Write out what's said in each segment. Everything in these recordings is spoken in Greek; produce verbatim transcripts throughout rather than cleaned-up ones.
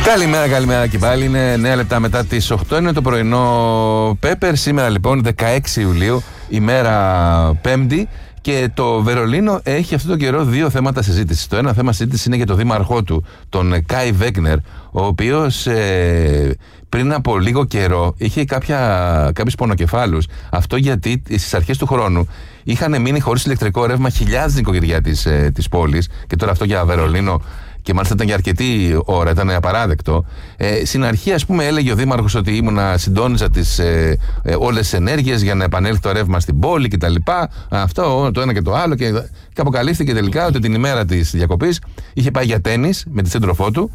Καλημέρα, καλημέρα και πάλι. Είναι εννέα λεπτά μετά τις οκτώ. Είναι το πρωινό Πέπερ. Σήμερα λοιπόν δεκαέξι Ιουλίου, ημέρα Πέμπτη. Και το Βερολίνο έχει αυτόν τον καιρό δύο θέματα συζήτησης. Το ένα θέμα συζήτησης είναι για το δήμαρχό του, τον Κάι Βέγνερ, ο οποίος ε, πριν από λίγο καιρό είχε κάποια, κάποιους πονοκεφάλους. Αυτό γιατί στις αρχές του χρόνου είχαν μείνει χωρίς ηλεκτρικό ρεύμα χιλιάδες νοικοκυριά της, ε, της πόλης. Και τώρα αυτό για Βερολίνο. Και μάλιστα ήταν για αρκετή ώρα, ήταν απαράδεκτο. Ε, στην αρχή, ας πούμε, έλεγε ο δήμαρχος ότι ήμουνα, συντόνιζα τις, ε, ε, όλες τις ενέργειες για να επανέλθει το ρεύμα στην πόλη κτλ. Αυτό, το ένα και το άλλο. Και, και αποκαλύφθηκε τελικά ότι την ημέρα της διακοπής είχε πάει για τένις με τη σύντροφό του.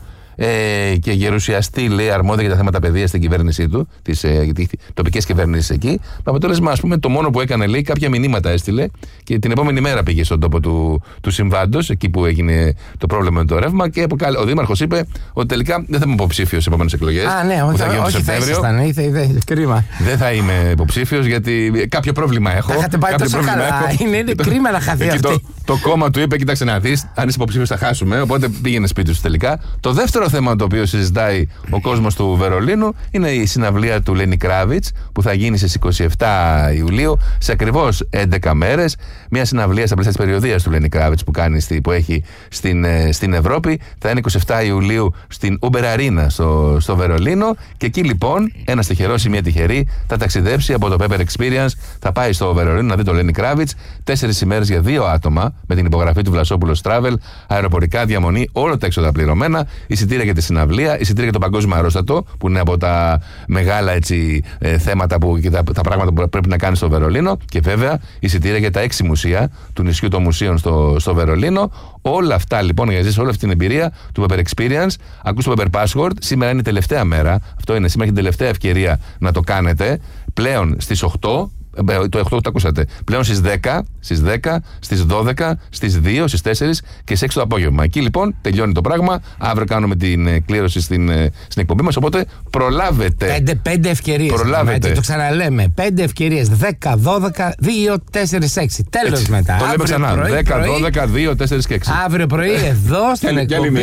Ε, και γερουσιαστή, λέει, αρμόδια για τα θέματα παιδείας στην κυβέρνησή του, τις ε, τοπικές κυβερνήσεις εκεί. Με αποτέλεσμα, ας πούμε, το μόνο που έκανε, λέει, κάποια μηνύματα έστειλε και την επόμενη μέρα πήγε στον τόπο του, του συμβάντος, εκεί που έγινε το πρόβλημα με το ρεύμα. Και ο δήμαρχος είπε ότι τελικά δεν θα είμαι υποψήφιος στις επόμενες εκλογές. Α, ναι, όχι, θα, όχι θα ήσασταν, ήθε, ήθε, κρίμα. Δεν θα είμαι υποψήφιος γιατί κάποιο πρόβλημα έχω. Θα είχατε πάει τόσο καλά. Είναι, είναι κρίμα να χαθεί αυτή. Το, το κόμμα του είπε: κοίταξε να δεις, αν είσαι υποψήφιος θα χάσουμε. Οπότε πήγαινε σπίτι σου τελικά. Το δεύτερο θέμα το οποίο συζητάει ο κόσμος του Βερολίνου είναι η συναυλία του Λένι Κράβιτς που θα γίνει στις είκοσι επτά Ιουλίου σε ακριβώς έντεκα μέρες. Μια συναυλία στα πλαίσια της περιοδίας του Λένι Κράβιτς που, κάνει, που έχει στην, στην Ευρώπη. Θα είναι είκοσι επτά Ιουλίου στην Uber Arena στο, στο Βερολίνο. Και εκεί λοιπόν ένας τυχερός ή μια τυχερή θα ταξιδέψει από το Pepper Experience, θα πάει στο Βερολίνο να δει το Λένι Κράβιτς. Τέσσερις ημέρες για δύο άτομα με την υπογραφή του Βλασόπουλος Travel, αεροπορικά, διαμονή, όλα τα έξοδα πληρωμένα, εισιτήρια για τη συναυλία, εισιτήρια για το παγκόσμιο αερόστατο, που είναι από τα μεγάλα έτσι, ε, θέματα που, και τα, τα πράγματα που πρέπει να κάνει στο Βερολίνο. Και βέβαια εισιτήρια για τα έξι μουσεία του νησιού των μουσείων στο, στο Βερολίνο. Όλα αυτά λοιπόν για να ζήσει όλη αυτή την εμπειρία του Pepper Experience. Ακούς το Pepper Password. Σήμερα είναι η τελευταία μέρα. Αυτό είναι σήμερα, έχει την τελευταία ευκαιρία να το κάνετε. Πλέον στις οκτώ. Το οκτώ το ακούσατε. Πλέον στις δέκα, στις δέκα, στις δώδεκα, στις δύο, στις τέσσερις και στις έξι το απόγευμα. Εκεί λοιπόν τελειώνει το πράγμα. Αύριο κάνουμε την κλήρωση στην, στην εκπομπή μας. Οπότε προλάβετε. Πέντε, πέντε ευκαιρίες. Προλάβετε. Έτσι, το ξαναλέμε. Πέντε ευκαιρίες. δέκα, δώδεκα, δύο, τέσσερα, έξι. Τέλος μετά. Το λέμε ξανά. δέκα, δώδεκα, δύο, τέσσερα και έξι. Αύριο πρωί εδώ στην εκπομπή.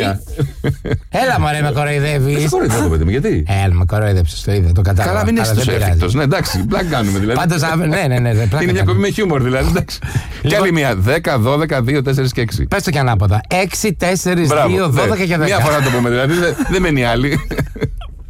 Έλα μωρέ, με κοροϊδεύεις. Δεν κοροϊδεύω, παιδί μου, γιατί. Έλα, με κοροϊδεύεις. Το είδα, το κατάλαβα. Καλά, μην είσαι τόσο έφικτος. Ναι, εντάξει, πλάκα κάνουμε δηλαδή. Πάντως, ναι, ναι, ναι. Είναι μια κομπή με χιούμορ δηλαδή. Εντάξει. Και άλλη μία. δέκα, δώδεκα, δύο, τέσσερα και έξι. Πες το και ανάποδα. έξι, τέσσερα, δύο, δώδεκα και δέκα. Μια φορά το πούμε δηλαδή. Δεν μένει άλλη.